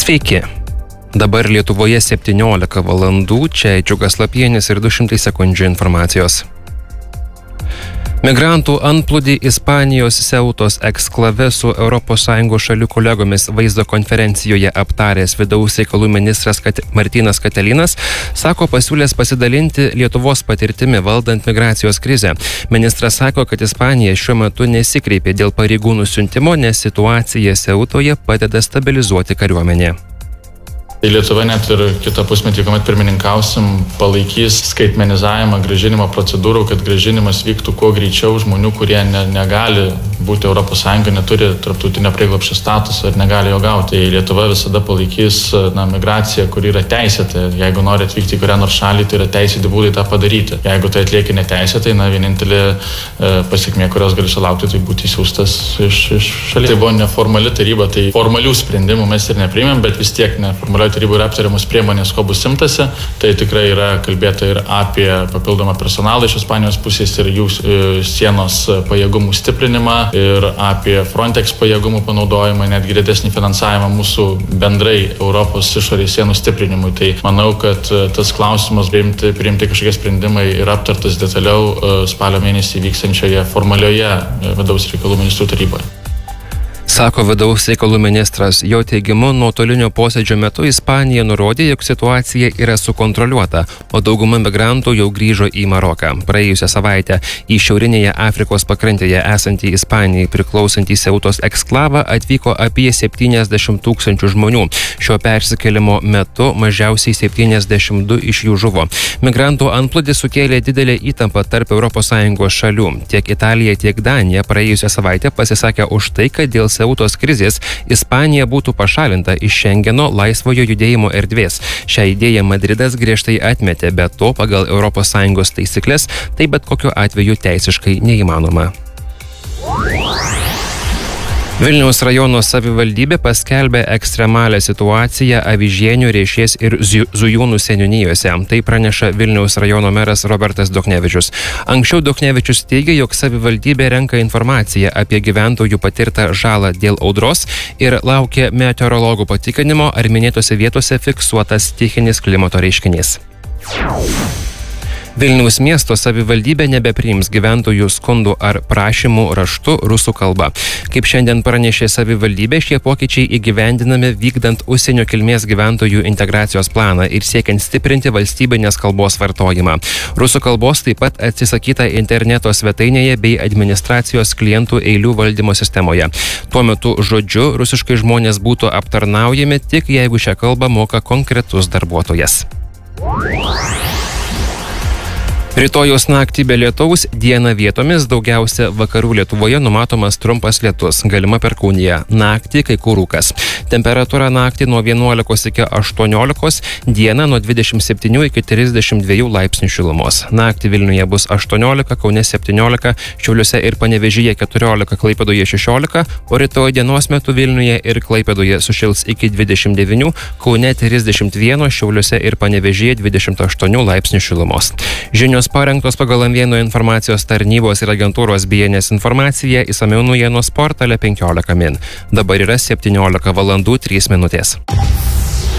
Sveiki. Dabar Lietuvoje 17 valandų, čia Džiugas Lapienis ir 200 sekundžių informacijos. Migrantų antplūdį Ispanijos Ceutos eksklave su ES šalių kolegomis vaizdo konferencijoje aptaręs vidaus reikalų ministras Martynas Katelinas sako pasiūlęs pasidalinti Lietuvos patirtimi valdant migracijos krizę. Ministras sako, kad Ispanija šiuo metu nesikreipė dėl pareigūnų siuntimo, nes situacija Ceutoje padeda stabilizuoti kariuomenę. Lietuva net ir kitą pusmetį, kuomet pirmininkausim, palaikys skaitmenizavimą, grąžinimo procedūrų, kad grąžinimas vyktų kuo greičiau žmonių, kurie negali būti ES, neturi tarptautinio prieglobsčio statusą ir negali jo gauti. Tai Lietuva visada palaikys migraciją, kuri yra teisėta. Jeigu nori atvykti į kurią nors šalį, tai yra teisėti būdai tą padaryti. Jeigu tai atlieki neteisėtai, vienintelė pasiekmė, kurios gali sulaukti, tai būti išsiųstas iš šalies. Tai buvo neformali taryba, tai formalių sprendimų mes ir nepriėmėm, bet vis tiek neformalioje taryboje yra aptariamos priemonės, ko bus imtasi. Tai tikrai yra kalbėta ir apie papildomą personalą iš Ispanijos pusės ir jų sienos pajėgumų stiprinimą ir apie Frontex pajėgumų panaudojimą, netgi didesnį finansavimą mūsų bendrai Europos išorės sienų stiprinimui. Tai manau, kad tas klausimas priimti kažkokie sprendimai yra aptartas detaliau spalio mėnesį vykstančioje formalioje vidaus reikalų ministrų taryboje. Sako vidaus reikalų ministras. Jo teigimu, nuotolinio posėdžio metu Ispanija nurodė, jog situacija yra sukontroliuota, o dauguma migrantų jau grįžo į Maroką. Praėjusią savaitę į šiaurinėje Afrikos pakrantėje esantį Ispanijai priklausantį Ceutos eksklavą atvyko apie 70 000 žmonių. Šio persikėlimo metu mažiausiai 72 iš jų žuvo. Migrantų antplūdis sukėlė didelę įtampą tarp ES šalių. Tiek Italija, tiek Danija praėjusią savaitę pasisakė už tai, kad dėl Ceutos krizės Ispanija būtų pašalinta iš Šengeno laisvojo judėjimo erdvės. Šią idėją Madridas griežtai atmetė, bet to pagal ES taisyklės tai bet kokiu atveju teisiškai neįmanoma. Vilniaus rajono savivaldybė paskelbė ekstremalią situaciją Avižienių, Riešės ir Zujūnų seniūnijose. Tai praneša Vilniaus rajono meras Robertas Duchnevičius. Anksčiau Duchnevičius teigė, jog savivaldybė renka informaciją apie gyventojų patirtą žalą dėl audros ir laukia meteorologų patikinimo, ar minėtose vietose fiksuotas stichinis klimato reiškinys. Vilniaus miesto savivaldybė nebepriims gyventojų skundų ar prašymų raštu rusų kalba. Kaip šiandien pranešė savivaldybė, šie pokyčiai įgyvendinami vykdant užsienio kilmės gyventojų integracijos planą ir siekiant stiprinti valstybinės kalbos vartojimą. Rusų kalbos taip pat atsisakyta interneto svetainėje bei administracijos klientų eilių valdymo sistemoje. Tuo metu žodžiu rusiškai žmonės būtų aptarnaujami tik jeigu šią kalbą moka konkretus darbuotojas. Rytojaus naktį be lietaus, dieną vietomis daugiausia vakarų Lietuvoje numatomas trumpas lietus, galima perkūnija. Naktį kai kur rūkas. Temperatūra naktį nuo 11 iki 18, dieną nuo 27 iki 32 laipsnių šilumos. Naktį Vilniuje bus 18, Kaune 17, Šiauliuose ir Panevėžyje 14, Klaipėdoje 16, o rytoj dienos metu Vilniuje ir Klaipėdoje sušils iki 29, Kaune 31, Šiauliuose ir Panevėžyje 28 laipsnių šilumos. Žinios parengtos pagal Vieno informacijos tarnybos ir agentūros BNS informaciją, išsamiau naujienų portale 15 min. Dabar yra 17 valandų 3 minutės.